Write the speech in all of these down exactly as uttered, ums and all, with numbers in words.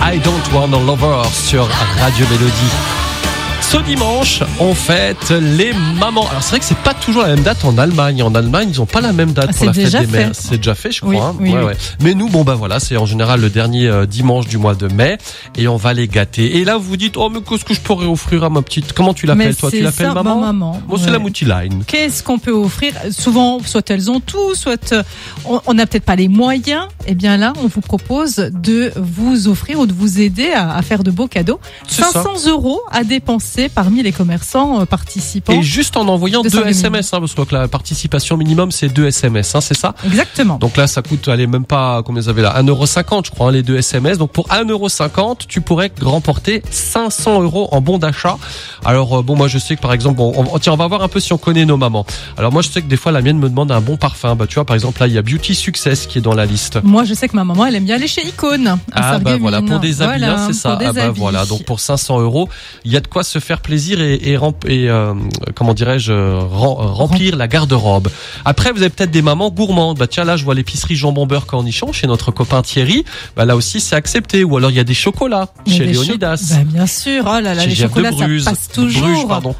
I Don't Want a Lover sur Radio Mélodie. Ce dimanche, on fête les mamans. Alors c'est vrai que c'est pas toujours la même date en Allemagne. En Allemagne, ils ont pas la même date ah, pour la fête des fait. mères. C'est déjà fait, je crois. Oui, hein. oui, ouais, oui. ouais. Mais nous, bon bah voilà, c'est en général le dernier euh, dimanche du mois de mai et on va les gâter. Et là, vous vous dites, oh mais qu'est-ce que je pourrais offrir à ma petite. Comment tu l'appelles, mais toi? Tu l'appelles ça, maman? maman. Moi, ouais. C'est la Moutiline. Qu'est-ce qu'on peut offrir? Souvent, soit elles ont tout, soit euh, on n'a peut-être pas les moyens. Et bien là, on vous propose de vous offrir ou de vous aider à, à faire de beaux cadeaux. C'est cinq cents euros à dépenser parmi les commerçants euh, participants. Et juste en envoyant deux S M S, hein, parce que la participation minimum c'est deux S M S, hein, c'est ça? Exactement. Donc là, ça coûte, allez, même pas, combien vous avez là? un euro cinquante, je crois, hein, les deux S M S. Donc pour un euro cinquante, tu pourrais remporter cinq cents euros en bon d'achat. Alors, euh, bon, moi, je sais que par exemple, bon, on, tiens, on va voir un peu si on connaît nos mamans. Alors moi, je sais que des fois, la mienne me demande un bon parfum. Bah, tu vois, par exemple, là, il y a Beauty Success qui est dans la liste. Moi, je sais que ma maman, elle aime bien aller chez Icône. Ah, bah voilà, pour des habits, voilà, hein, c'est ça. Ah, bah habits. voilà. Donc pour cinq cents euros, il y a de quoi se faire plaisir et, et, et euh, comment dirais-je, remplir la garde-robe. Après, vous avez peut-être des mamans gourmandes. Bah tiens, là, je vois l'épicerie Jambon Beurre Cornichon chez notre copain Thierry. Bah là aussi, c'est accepté. Ou alors, il y a des chocolats il chez des Léonidas. Cho- bah, bien sûr. Oh là là, chez les Jeff chocolats, Bruges, ça passe toujours. Bruges, pardon.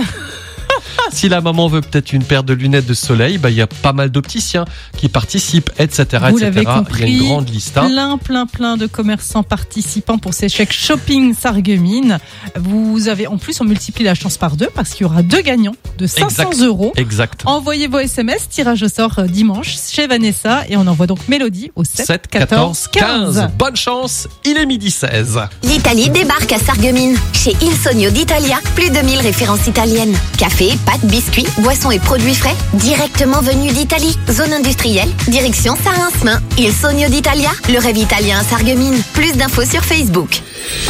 Si la maman veut peut-être une paire de lunettes de soleil, bah il y a pas mal d'opticiens qui participent, et cetera, Vous et cetera. l'avez compris, il y a une grande liste. Hein. Plein, plein, plein de commerçants participants pour ces chèques shopping Sarreguemines. Vous avez, en plus, on multiplie la chance par deux parce qu'il y aura deux gagnants de cinq cents euros. Exact. Envoyez vos S M S, tirage au sort dimanche chez Vanessa et on envoie donc Mélodie au sept quatorze quinze. Bonne chance, il est midi seize. L'Italie débarque à Sarreguemines. Chez Il Sogno d'Italia, plus de mille références italiennes. Café, pâtes, biscuits, boissons et produits frais, directement venus d'Italie. Zone industrielle, direction Saint-Rincemin. Il Sogno d'Italia, le rêve italien à Sarreguemines. Plus d'infos sur Facebook.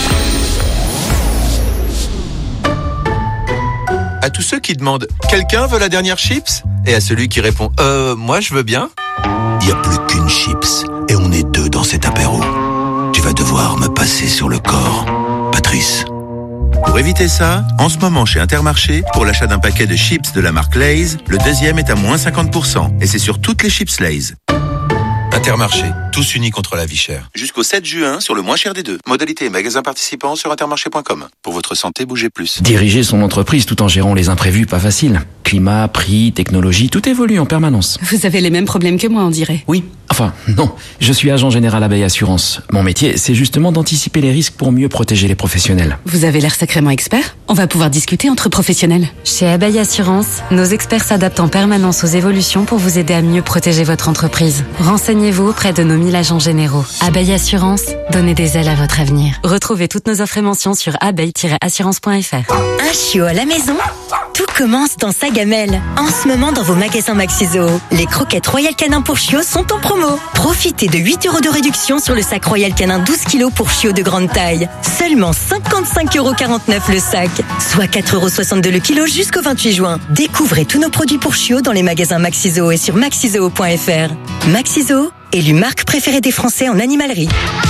À tous ceux qui demandent « Quelqu'un veut la dernière chips ?» et à celui qui répond « Euh, moi je veux bien ?» Il n'y a plus qu'une chips et on est deux dans cet apéro. Tu vas devoir me passer sur le corps, Patrice. Pour éviter ça, en ce moment chez Intermarché, pour l'achat d'un paquet de chips de la marque Lay's, le deuxième est à moins cinquante pour cent et c'est sur toutes les chips Lay's. Intermarché, tous unis contre la vie chère. Jusqu'au sept juin sur le moins cher des deux. Modalité et magasins participants sur intermarché point com. Pour votre santé, bougez plus. Diriger son entreprise tout en gérant les imprévus, pas facile. Climat, prix, technologie, tout évolue en permanence. Vous avez les mêmes problèmes que moi, on dirait. Oui, enfin, non. Je suis agent général Abeille Assurance. Mon métier, c'est justement d'anticiper les risques pour mieux protéger les professionnels. Vous avez l'air sacrément expert. On va pouvoir discuter entre professionnels. Chez Abeille Assurance, nos experts s'adaptent en permanence aux évolutions pour vous aider à mieux protéger votre entreprise. Renseignez-vous auprès de nos mille agents généraux. Abeille Assurance, donnez des ailes à votre avenir. Retrouvez toutes nos offres et mentions sur abeille tiret assurance point f r. Un chiot à la maison? Tout commence dans sa gamelle. En ce moment, dans vos magasins Maxi-Zoo, les croquettes Royal Canin pour chiots sont en promo. Profitez de huit euros de réduction sur le sac Royal Canin douze kilos pour chiots de grande taille. Seulement cinquante-cinq euros quarante-neuf le sac, soit quatre euros soixante-deux le kilo jusqu'au vingt-huit juin. Découvrez tous nos produits pour chiots dans les magasins Maxi-Zoo et sur maxizoo point f r. Maxi-Zoo, élu marque préférée des Français en animalerie.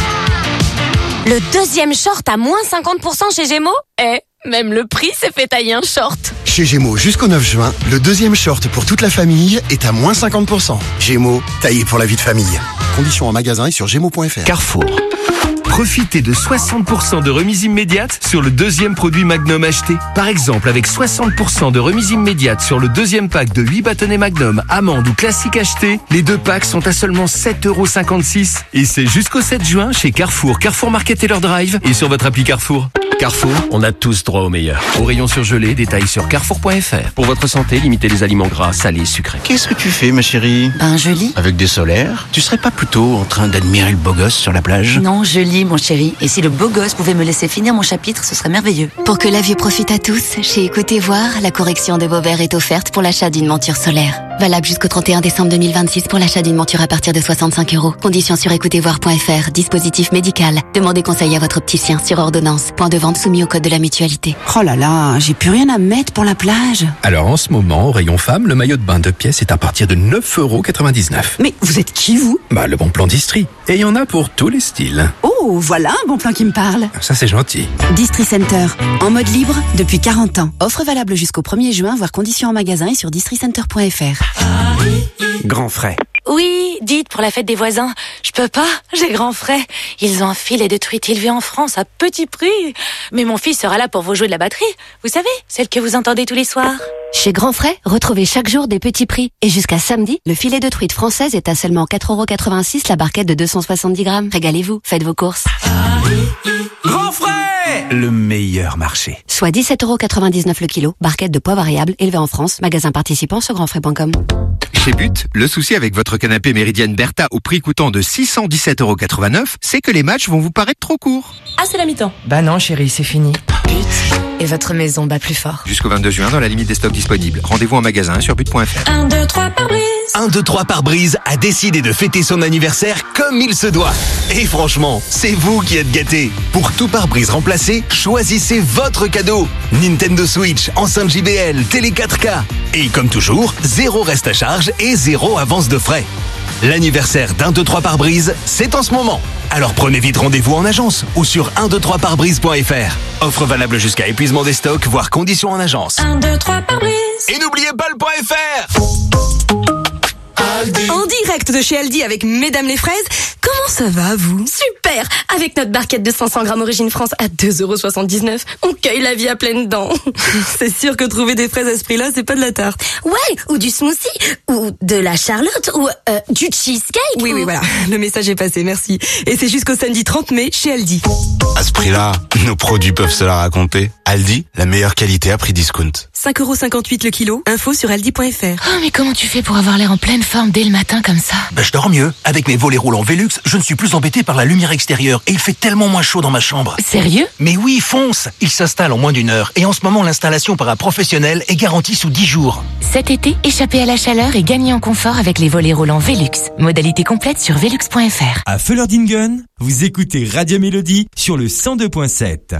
Le deuxième short à moins cinquante pour cent chez Gémeaux? Eh, même le prix s'est fait tailler un short. Chez Gémeaux, jusqu'au neuf juin, le deuxième short pour toute la famille est à moins cinquante pour cent. Gémeaux, taillé pour la vie de famille. Conditions en magasin et sur gémeaux point f r. Carrefour. Profitez de soixante pour cent de remise immédiate sur le deuxième produit Magnum acheté. Par exemple, avec soixante pour cent de remise immédiate sur le deuxième pack de huit bâtonnets Magnum, amande ou classique acheté, les deux packs sont à seulement sept euros cinquante-six. Et c'est jusqu'au sept juin chez Carrefour, Carrefour Market et leur drive et sur votre appli Carrefour. Carrefour, on a tous droit au meilleur. Au rayon surgelé, détails sur carrefour point f r. Pour votre santé, limitez les aliments gras, salés, sucrés. Qu'est-ce que tu fais, ma chérie? Ben, je lis. Avec des solaires? Tu serais pas plutôt en train d'admirer le beau gosse sur la plage? Non, je lis, mon chéri. Et si le beau gosse pouvait me laisser finir mon chapitre, ce serait merveilleux. Pour que la vue profite à tous, chez Écoutez Voir, la correction de vos verres est offerte pour l'achat d'une monture solaire. Valable jusqu'au trente et un décembre deux mille vingt-six pour l'achat d'une monture à partir de soixante-cinq euros. Conditions sur écoutez voir point f r. Dispositif médical. Demandez conseil à votre opticien sur ordonnance. Point de vente soumis au code de la mutualité. Oh là là, j'ai plus rien à mettre pour la plage. Alors en ce moment, au rayon femme, le maillot de bain de pièces est à partir de neuf euros quatre-vingt-dix-neuf. Mais vous êtes qui, vous? Bah, le bon plan d'Istrie. Et il y en a pour tous les styles. Oh, voilà un bon plan qui me parle. Ça, c'est gentil. Distri Center, en mode libre depuis quarante ans. Offre valable jusqu'au premier juin, voire conditions en magasin et sur distri center point f r. Grand frais. Oui, dites, pour la fête des voisins. Je peux pas, j'ai grand frais. Ils ont un filet de truite élevé en France à petit prix. Mais mon fils sera là pour vous jouer de la batterie. Vous savez, celle que vous entendez tous les soirs. Chez Grand Frais, retrouvez chaque jour des petits prix. Et jusqu'à samedi, le filet de truite française est à seulement quatre euros quatre-vingt-six la barquette de deux cent soixante-dix grammes. Régalez-vous, faites vos courses. Grand frais, le meilleur marché. Soit dix-sept euros quatre-vingt-dix-neuf le kilo, barquette de poids variable élevée en France, magasin participant sur grand frais point com. Chez But, le souci avec votre canapé Méridienne Bertha au prix coûtant de six cent dix-sept euros quatre-vingt-neuf, c'est que les matchs vont vous paraître trop courts. Ah, c'est la mi-temps. Bah non, chérie, c'est fini. But. Et votre maison bat plus fort. Jusqu'au vingt-deux juin, dans la limite des stocks disponibles. Rendez-vous en magasin sur but point f r. un, deux, trois pare-brise. un, deux, trois pare-brise a décidé de fêter son anniversaire comme il se doit. Et franchement, c'est vous qui êtes gâtés. Pour tout pare-brise remplacé, choisissez votre cadeau. Nintendo Switch, enceinte J B L, télé quatre K. Et comme toujours, zéro reste à charge et zéro avance de frais. L'anniversaire d'un, deux, trois pare-brise, c'est en ce moment. Alors prenez vite rendez-vous en agence ou sur un, deux, trois pare-brise point f r. Offre valable jusqu'à épuisement des stocks, voire conditions en agence. un, deux, trois pare-brise. Et n'oubliez pas le .fr. En direct de chez Aldi avec Mesdames les fraises. Comment ça va, vous? Super! Avec notre barquette de cinq cents grammes Origine France à deux euros soixante-dix-neuf, on cueille la vie à pleines dents. C'est sûr que trouver des fraises à ce prix-là, c'est pas de la tarte. Ouais, ou du smoothie, ou de la charlotte, ou euh, du cheesecake. Oui, ou... oui, voilà. Le message est passé, merci. Et c'est jusqu'au samedi trente mai chez Aldi. À ce prix-là, nos produits peuvent se la raconter. Aldi, la meilleure qualité à prix discount. cinq euros cinquante-huit le kilo. Info sur aldi point f r. Oh, mais comment tu fais pour avoir l'air en pleine forme dès le matin comme ça? Ben, je dors mieux. Avec mes volets roulants Velux, je ne suis plus embêté par la lumière extérieure et il fait tellement moins chaud dans ma chambre. Sérieux? Mais oui, fonce! Il s'installe en moins d'une heure et en ce moment, l'installation par un professionnel est garantie sous dix jours. Cet été, échappez à la chaleur et gagnez en confort avec les volets roulants Velux. Modalité complète sur velux point f r. À Feulerdingen, vous écoutez Radio Mélodie sur le cent deux point sept.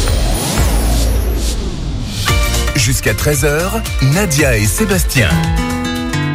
Jusqu'à treize heures, Nadia et Sébastien.